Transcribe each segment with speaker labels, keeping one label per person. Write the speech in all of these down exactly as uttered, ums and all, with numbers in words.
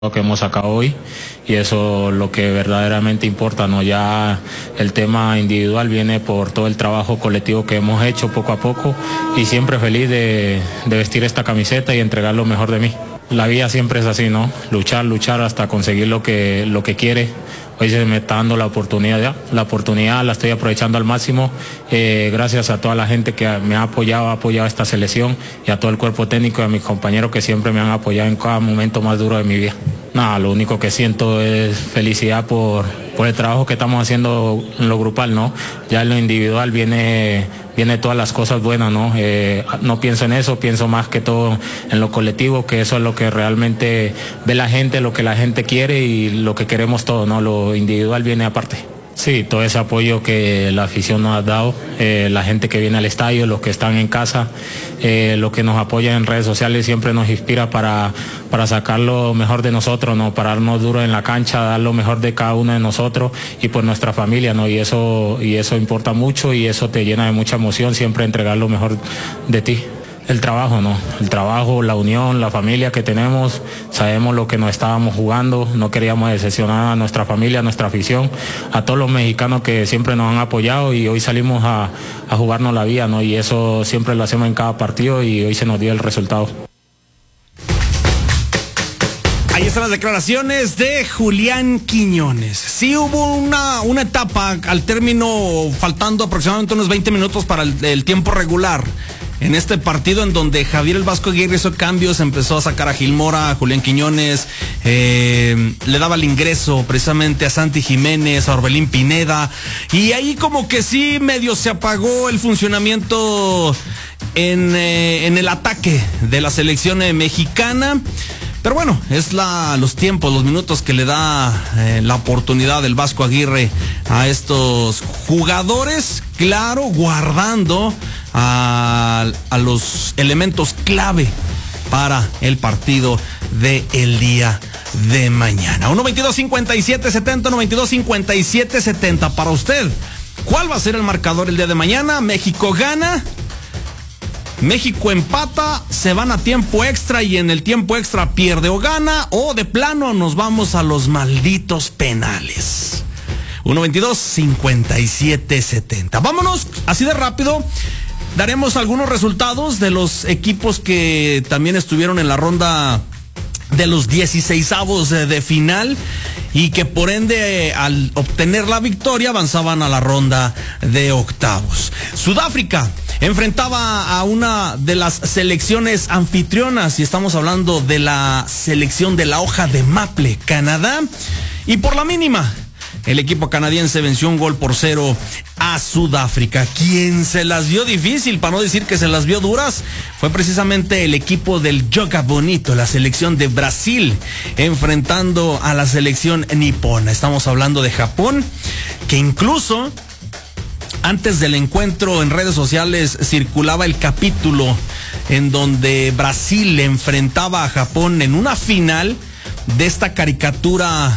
Speaker 1: Lo que hemos sacado hoy, y eso es lo que verdaderamente importa, ¿no? Ya el tema individual viene por todo el trabajo colectivo que hemos hecho poco a poco, y siempre feliz de, de vestir esta camiseta y entregar lo mejor de mí. La vida siempre es así, ¿no? Luchar, luchar hasta conseguir lo que, lo que quiere. Hoy se me está dando la oportunidad, ya. La oportunidad la estoy aprovechando al máximo, eh, gracias a toda la gente que me ha apoyado, ha apoyado esta selección, y a todo el cuerpo técnico y a mis compañeros que siempre me han apoyado en cada momento más duro de mi vida. Nada, lo único que siento es felicidad por, por el trabajo que estamos haciendo en lo grupal, ¿no? Ya en lo individual viene, viene todas las cosas buenas, ¿no? Eh, no pienso en eso, pienso más que todo en lo colectivo, que eso es lo que realmente ve la gente, lo que la gente quiere y lo que queremos todos, ¿no? Lo individual viene aparte. Sí, todo ese apoyo que la afición nos ha dado, eh, la gente que viene al estadio, los que están en casa, eh, los que nos apoyan en redes sociales, siempre nos inspira para, para sacar lo mejor de nosotros, ¿no? Pararnos duro en la cancha, dar lo mejor de cada uno de nosotros y por nuestra familia, ¿no? Y eso, y eso importa mucho, y eso te llena de mucha emoción, siempre entregar lo mejor de ti. El trabajo, ¿no? El trabajo, la unión, la familia que tenemos, sabemos lo que nos estábamos jugando, no queríamos decepcionar a nuestra familia, a nuestra afición, a todos los mexicanos que siempre nos han apoyado, y hoy salimos a, a jugarnos la vida, ¿no? Y eso siempre lo hacemos en cada partido, y hoy se nos dio el resultado.
Speaker 2: Ahí están las declaraciones de Julián Quiñones. Sí hubo una, una etapa al término, faltando aproximadamente unos veinte minutos para el, el tiempo regular, en este partido en donde Javier el Vasco Aguirre hizo cambios, empezó a sacar a Gil Mora, a Julián Quiñones, eh, le daba el ingreso precisamente a Santi Jiménez, a Orbelín Pineda, y ahí como que sí medio se apagó el funcionamiento en, eh, en el ataque de la selección eh, mexicana. Pero bueno, es la, los tiempos, los minutos que le da eh, la oportunidad del Vasco Aguirre a estos jugadores, claro, guardando a, a los elementos clave para el partido del día de mañana. uno veintidós cincuenta y siete setenta, uno veintidós cincuenta y siete setenta. Para usted, ¿cuál va a ser el marcador el día de mañana? ¿México gana? México empata, se van a tiempo extra y en el tiempo extra pierde o gana, o de plano nos vamos a los malditos penales. uno veintidós cincuenta y siete setenta. Vámonos así de rápido. Daremos algunos resultados de los equipos que también estuvieron en la ronda de los dieciseisavos de, de final, y que por ende al obtener la victoria avanzaban a la ronda de octavos. Sudáfrica enfrentaba a una de las selecciones anfitrionas, y estamos hablando de la selección de la hoja de maple, Canadá, y por la mínima el equipo canadiense venció un gol por cero a Sudáfrica. Quien se las vio difícil, para no decir que se las vio duras, fue precisamente el equipo del Joga Bonito, la selección de Brasil, enfrentando a la selección nipona. Estamos hablando de Japón, que incluso antes del encuentro en redes sociales circulaba el capítulo en donde Brasil enfrentaba a Japón en una final de esta caricatura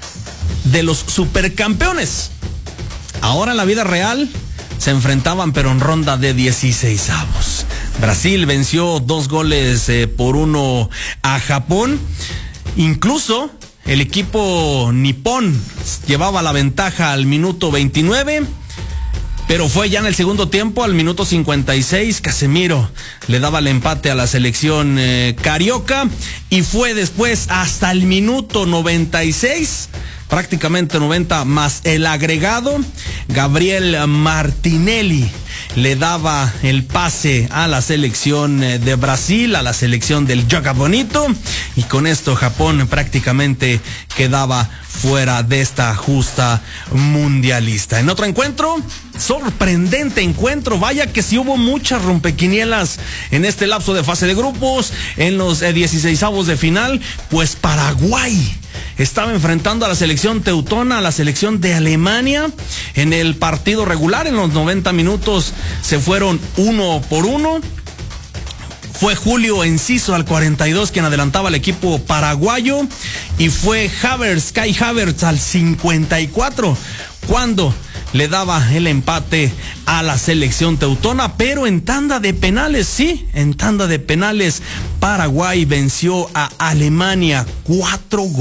Speaker 2: de los supercampeones. Ahora en la vida real se enfrentaban, pero en ronda de dieciseisavos. Brasil venció dos goles eh, por uno a Japón. Incluso el equipo nipón llevaba la ventaja al minuto veintinueve, pero fue ya en el segundo tiempo, al minuto cincuenta y seis, Casemiro le daba el empate a la selección eh, carioca, y fue después hasta el minuto noventa y seis, prácticamente noventa más el agregado, Gabriel Martinelli le daba el pase a la selección de Brasil, a la selección del Joga Bonito, y con esto Japón prácticamente quedaba fuera de esta justa mundialista. En otro encuentro, sorprendente encuentro, vaya que sí hubo muchas rompequinielas en este lapso de fase de grupos, en los dieciseisavos de final, pues Paraguay estaba enfrentando a la selección teutona, a la selección de Alemania. En el partido regular, en los noventa minutos, se fueron uno por uno. Fue Julio Enciso al cuarenta y dos quien adelantaba al equipo paraguayo, y fue Havertz, Kai Havertz al cincuenta y cuatro, cuando le daba el empate a la selección teutona, pero en tanda de penales, sí, en tanda de penales, Paraguay venció a Alemania cuatro goles.